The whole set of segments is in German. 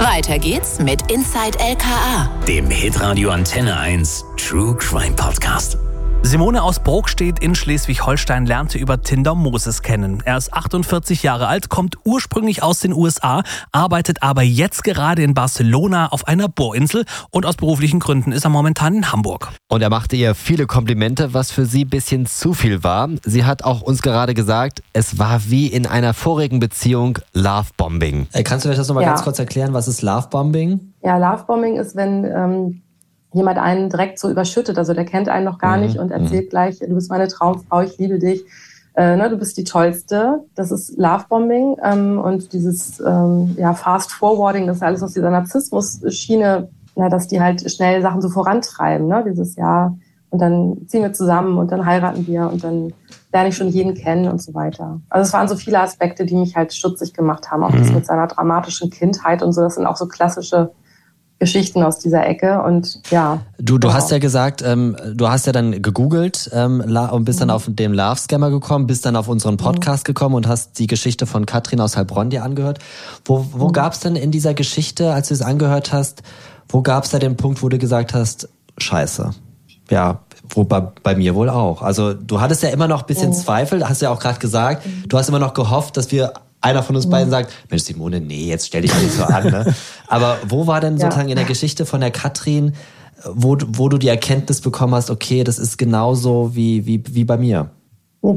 Weiter geht's mit Inside LKA, dem Hitradio Antenne 1 True Crime Podcast. Simone aus Brokstedt in Schleswig-Holstein lernte über Tinder Moses kennen. Er ist 48 Jahre alt, kommt ursprünglich aus den USA, arbeitet aber jetzt gerade in Barcelona auf einer Bohrinsel und aus beruflichen Gründen ist er momentan in Hamburg. Und er machte ihr viele Komplimente, was für sie ein bisschen zu viel war. Sie hat auch uns gerade gesagt, es war wie in einer vorigen Beziehung Lovebombing. Kannst du vielleicht das nochmal ganz kurz erklären, was ist Lovebombing? Ja, Lovebombing ist, wenn jemand einen direkt so überschüttet, also der kennt einen noch gar nicht und erzählt gleich, du bist meine Traumfrau, ich liebe dich, du bist die Tollste. Das ist Lovebombing und dieses Fast Forwarding, das ist alles aus dieser Narzissmus-Schiene, dass die halt schnell Sachen so vorantreiben, ne? Dieses Jahr und dann ziehen wir zusammen und dann heiraten wir und dann lerne ich schon jeden kennen und so weiter. Also es waren so viele Aspekte, die mich halt stutzig gemacht haben, auch das mit seiner dramatischen Kindheit und so, das sind auch so klassische Geschichten aus dieser Ecke und ja. Du hast ja gesagt, du hast ja dann gegoogelt und bist dann auf den Love-Scammer gekommen, bist dann auf unseren Podcast gekommen und hast die Geschichte von Katrin aus Heilbronn dir angehört. Wo gab es denn in dieser Geschichte, als du es angehört hast, wo gab es da den Punkt, wo du gesagt hast, scheiße, ja, bei mir wohl auch. Also du hattest ja immer noch ein bisschen Zweifel, hast ja auch gerade gesagt, du hast immer noch gehofft, dass einer von uns beiden sagt, Mensch Simone, nee, jetzt stell dich nicht so an. Ne? Aber wo war denn sozusagen in der Geschichte von der Katrin, wo du die Erkenntnis bekommen hast, okay, das ist genauso wie bei mir? Nee,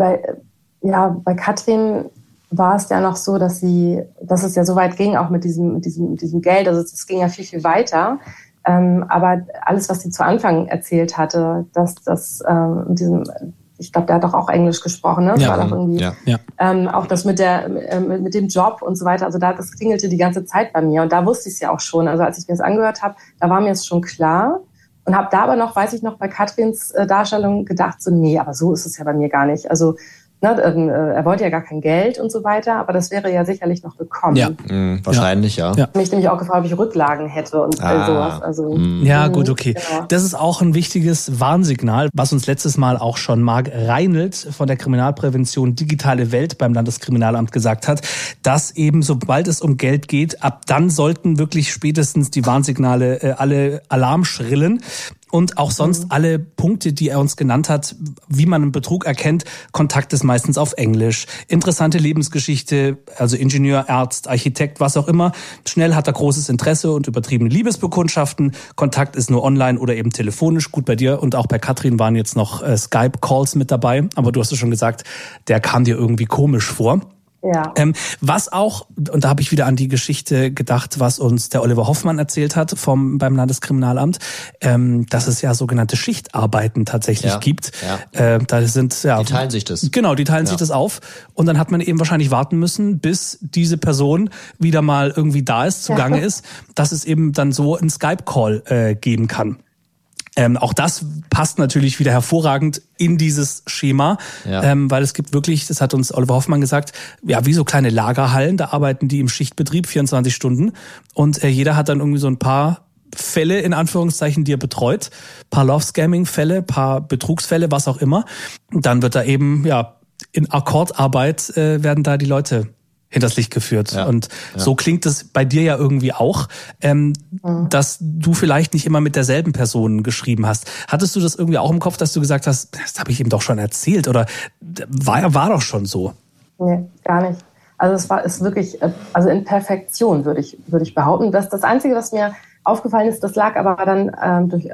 bei Katrin war es ja noch so, dass es ja so weit ging, auch mit diesem Geld, also es ging ja viel, viel weiter. Aber alles, was sie zu Anfang erzählt hatte, dass das mit diesem... Ich glaube, der hat doch auch Englisch gesprochen, ne? Ja, war doch irgendwie, auch das mit dem Job und so weiter. Also das klingelte die ganze Zeit bei mir. Und da wusste ich es ja auch schon. Also als ich mir das angehört habe, da war mir es schon klar. Und habe da aber noch, weiß ich noch, bei Katrins Darstellung gedacht, so nee, aber so ist es ja bei mir gar nicht. Also er wollte ja gar kein Geld und so weiter, aber das wäre ja sicherlich noch gekommen. Ja, wahrscheinlich, ja. Mich nämlich auch gefragt, ob ich Rücklagen hätte und sowas. Also, ja, gut, okay. Genau. Das ist auch ein wichtiges Warnsignal, was uns letztes Mal auch schon Marc Reinelt von der Kriminalprävention Digitale Welt beim Landeskriminalamt gesagt hat, dass eben sobald es um Geld geht, ab dann sollten wirklich spätestens die Warnsignale alle Alarm schrillen. Und auch sonst alle Punkte, die er uns genannt hat, wie man einen Betrug erkennt. Kontakt ist meistens auf Englisch. Interessante Lebensgeschichte, also Ingenieur, Arzt, Architekt, was auch immer. Schnell hat er großes Interesse und übertriebene Liebesbekundschaften. Kontakt ist nur online oder eben telefonisch. Gut, bei dir und auch bei Katrin waren jetzt noch Skype-Calls mit dabei. Aber du hast es schon gesagt, der kam dir irgendwie komisch vor. Ja. Was auch, und da habe ich wieder an die Geschichte gedacht, was uns der Oliver Hoffmann erzählt hat beim Landeskriminalamt, dass es ja sogenannte Schichtarbeiten tatsächlich gibt. Ja. Da sind die teilen sich das. Genau, die teilen sich das auf. Und dann hat man eben wahrscheinlich warten müssen, bis diese Person wieder mal irgendwie da ist, zugange ist, dass es eben dann so einen Skype-Call geben kann. Auch das passt natürlich wieder hervorragend in dieses Schema, weil es gibt wirklich, das hat uns Oliver Hoffmann gesagt, ja, wie so kleine Lagerhallen, da arbeiten die im Schichtbetrieb 24 Stunden und jeder hat dann irgendwie so ein paar Fälle, in Anführungszeichen, die er betreut, paar Love-Scamming-Fälle, paar Betrugsfälle, was auch immer. Und dann wird da eben, in Akkordarbeit werden da die Leute hinters Licht geführt. Ja, und so klingt es bei dir ja irgendwie auch, dass du vielleicht nicht immer mit derselben Person geschrieben hast. Hattest du das irgendwie auch im Kopf, dass du gesagt hast, das habe ich ihm doch schon erzählt oder war doch schon so? Nee, gar nicht. Also ist wirklich, also in Perfektion würde ich behaupten. Das Einzige, was mir aufgefallen ist, das lag aber dann durch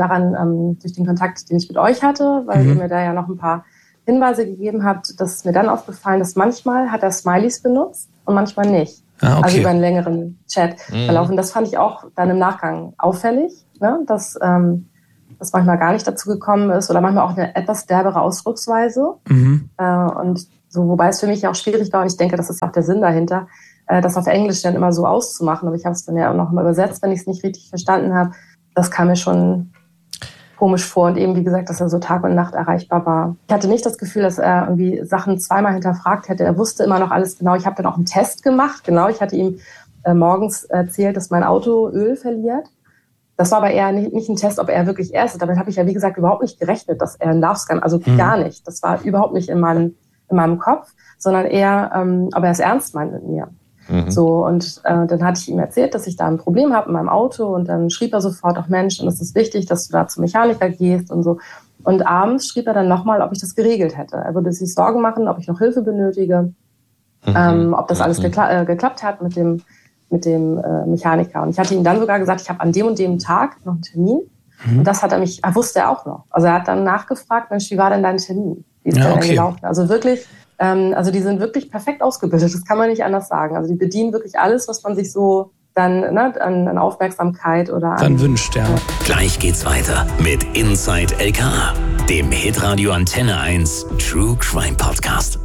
den Kontakt, den ich mit euch hatte, weil ihr mir da ja noch ein paar Hinweise gegeben habt, dass es mir dann aufgefallen, dass manchmal hat er Smileys benutzt und manchmal nicht. Ah, okay. Also über einen längeren Chat-Verlauf. Und das fand ich auch dann im Nachgang auffällig, ne? Dass manchmal gar nicht dazu gekommen ist oder manchmal auch eine etwas derbere Ausdrucksweise. Und so, wobei es für mich auch schwierig war und ich denke, das ist auch der Sinn dahinter, das auf Englisch dann immer so auszumachen. Aber ich habe es dann ja auch noch mal übersetzt, wenn ich es nicht richtig verstanden habe. Das kam mir schon komisch vor und eben, wie gesagt, dass er so Tag und Nacht erreichbar war. Ich hatte nicht das Gefühl, dass er irgendwie Sachen zweimal hinterfragt hätte. Er wusste immer noch alles genau. Ich habe dann auch einen Test gemacht. Genau, ich hatte ihm morgens erzählt, dass mein Auto Öl verliert. Das war aber eher nicht ein Test, ob er wirklich ist. Damit habe ich ja, wie gesagt, überhaupt nicht gerechnet, dass er ein Love-Scam, also gar nicht. Das war überhaupt nicht in meinem Kopf, sondern eher, ob er es ernst meint mit mir. So, und dann hatte ich ihm erzählt, dass ich da ein Problem habe in meinem Auto und dann schrieb er sofort, ach Mensch, dann ist es wichtig, dass du da zum Mechaniker gehst und so. Und abends schrieb er dann nochmal, ob ich das geregelt hätte. Er würde sich Sorgen machen, ob ich noch Hilfe benötige, ob das alles geklappt hat mit dem Mechaniker. Und ich hatte ihm dann sogar gesagt, ich habe an dem und dem Tag noch einen Termin. Und das wusste er auch noch. Also er hat dann nachgefragt, Mensch, wie war denn dein Termin? Wie ist der denn gelaufen? Also wirklich, die sind wirklich perfekt ausgebildet, das kann man nicht anders sagen. Also die bedienen wirklich alles, was man sich so dann an Aufmerksamkeit oder dann wünscht, ja. Gleich geht's weiter mit Inside LKA, dem Hitradio Antenne 1 True Crime Podcast.